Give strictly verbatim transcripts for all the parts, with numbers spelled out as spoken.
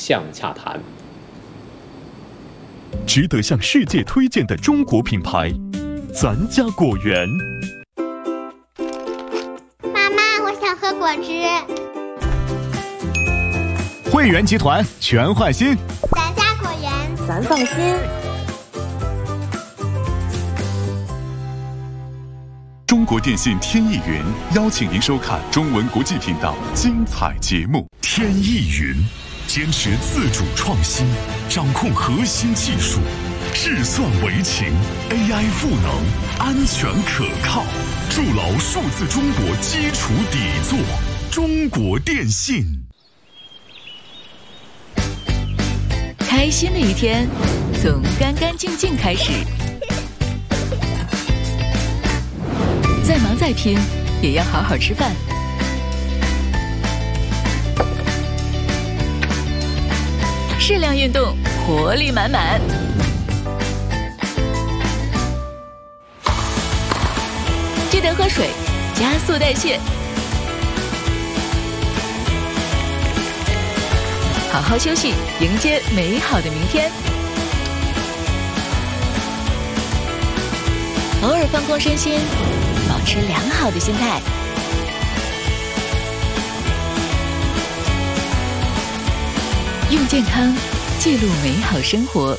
向洽谈。 值得向世界推荐的中国品牌，咱家果园。 妈妈，我想喝果汁。 汇源集团全换新， 咱家果园， 咱放心。 中国电信天翼云邀请您收看中文国际频道精彩节目。天翼云坚持自主创新，掌控核心技术，智算为情 ，A I 赋能，安全可靠，筑牢数字中国基础底座。中国电信。 开心的一天，从干干净净开始。再忙再拼，也要好好吃饭。适量运动，活力满满。记得喝水，加速代谢。好好休息，迎接美好的明天。偶尔放空身心，保持良好的心态。用健康记录美好生活。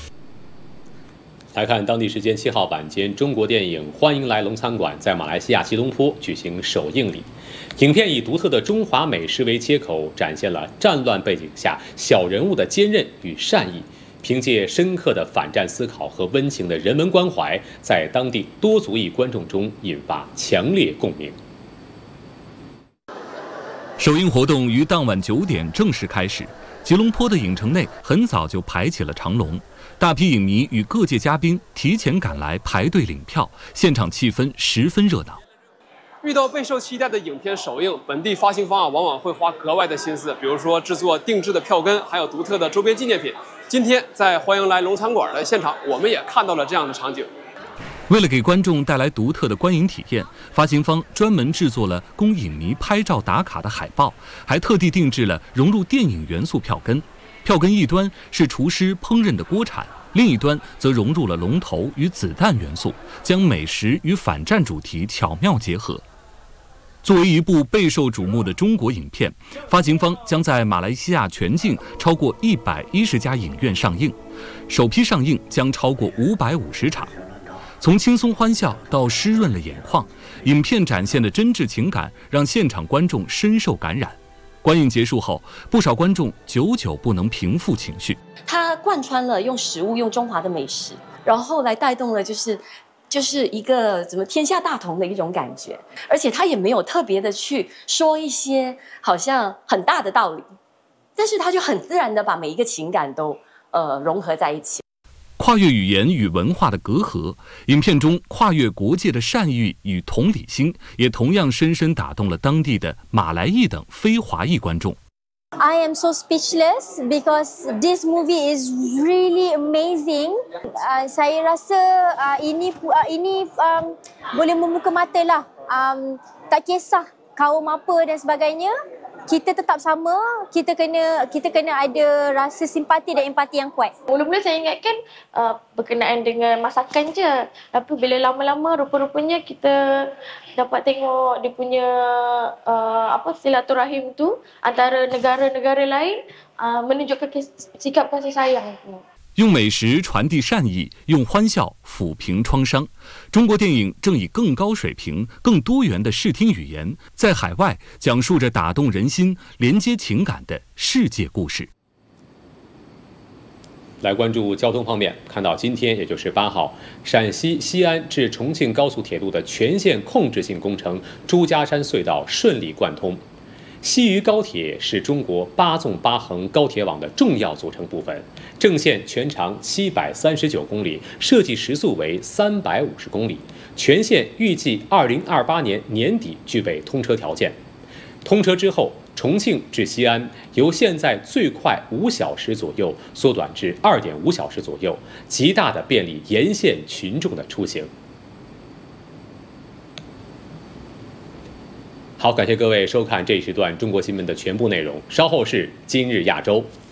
来看当地时间七号晚间，中国电影《欢迎来龙餐馆》在马来西亚吉隆坡举行首映礼。影片以独特的中华美食为切口，展现了战乱背景下小人物的坚韧与善意。凭借深刻的反战思考和温情的人文关怀，在当地多族裔观众中引发强烈共鸣。 首映活动于当晚九点正式开始，吉隆坡的影城内很早就排起了长龙，大批影迷与各界嘉宾提前赶来排队领票，现场气氛十分热闹。 遇到备受期待的影片首映，本地发行方啊往往会花格外的心思，比如说制作定制的票根，还有独特的周边纪念品。今天在欢迎来龙餐馆的现场，我们也看到了这样的场景。 为了给观众带来独特的观影体验，发行方专门制作了供影迷拍照打卡的海报，还特地定制了融入电影元素票根。票根一端是厨师烹饪的锅铲，另一端则融入了龙头与子弹元素，将美食与反战主题巧妙结合。作为一部备受瞩目的中国影片，发行方将在马来西亚全境超过一百一十家影院上映，首批上映将超过五百五十场。从轻松欢笑到湿润了眼眶，影片展现的真挚情感让现场观众深受感染。观影结束后，不少观众久久不能平复情绪。 它贯穿了用食物、用中华的美食，然后来带动了就是就是一个怎么天下大同的一种感觉，而且他也没有特别的去说一些好像很大的道理，但是他就很自然的把每一个情感都呃融合在一起。 跨越语言与文化的隔阂，影片中跨越国界的善意与同理心，也同样深深打动了当地的马来裔等非华裔观众。 I am so speechless because this movie is really amazing. Uh, saya rasa uh, ini uh, ini um, boleh membuka mata lah. Um, tak kisah kaum apa dan sebagainya, kita tetap sama. Kita kena kita kena ada rasa simpati dan empati yang kuat. Mula-mula saya ingatkan uh, berkenaan dengan masakan je. Tapi bila lama-lama rupa-rupanya kita dapat tengok dia punya uh, apa silaturahim tu antara negara-negara lain uh, menunjukkan sikap kasih sayang tu. 用美食传递善意，用欢笑抚平创伤。中国电影正以更高水平、更多元的视听语言，在海外讲述着打动人心、连接情感的世界故事。 来关注交通方面，看到今天也就是八号，陕西西安至重庆高速铁路的全线控制性工程朱家山隧道顺利贯通。西渝高铁是中国八纵八横高铁网的重要组成部分，正线全长七百三十九公里，设计时速为三百五十公里，全线预计二零二八年年底具备通车条件。通车之后，重庆至西安由现在最快五小时左右缩短至二点五小时左右，极大的便利沿线群众的出行。好，感谢各位收看这一时段中国新闻的全部内容。稍后是今日亚洲。